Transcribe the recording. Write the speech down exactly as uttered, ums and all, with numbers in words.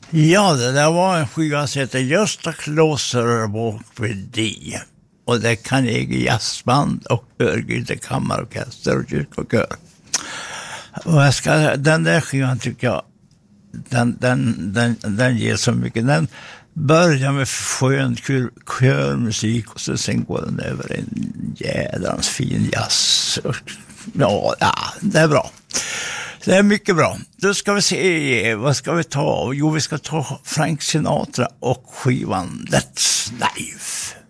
Ja, det där var en skiva som heter Gösta Closer Walk with Thee. Och det är Carnegie Jazzband och Örgryte Kammarorkester och kyrkokör. Och jag ska, den där skivan tycker jag, den, den, den, den ger så mycket. Den börjar med skön kör, körmusik och så sen går den över en jädrans fin jazz. Ja, ja, det är bra. Det är mycket bra. Då ska vi se, vad ska vi ta? Jo, vi ska ta Frank Sinatra och skivan That's Life.